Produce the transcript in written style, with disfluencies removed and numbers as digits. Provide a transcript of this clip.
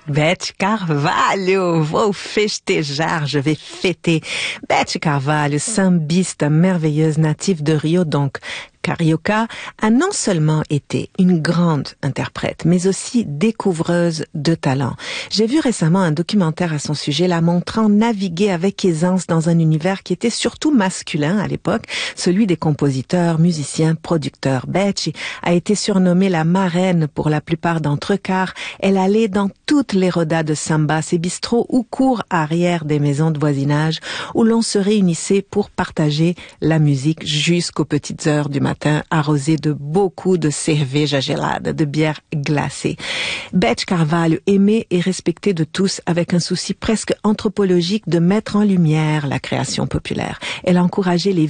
Beth Carvalho, vou festejar, je vais fêter. Beth Carvalho, sambiste merveilleuse native de Rio, donc Carioca, a non seulement été une grande interprète, mais aussi découvreuse de talent. J'ai vu récemment un documentaire à son sujet la montrant naviguer avec aisance dans un univers qui était surtout masculin à l'époque, celui des compositeurs, musiciens, producteurs. Beth a été surnommée la marraine pour la plupart d'entre eux car elle allait dans toutes les rodas de samba, ces bistrots ou cours arrière des maisons de voisinage où l'on se réunissait pour partager la musique jusqu'aux petites heures du matin, arrosé de beaucoup de cerveja gelada, de bière glacée. Beth Carvalho, aimée et respectée de tous avec un souci presque anthropologique de mettre en lumière la création populaire. Elle a encouragé les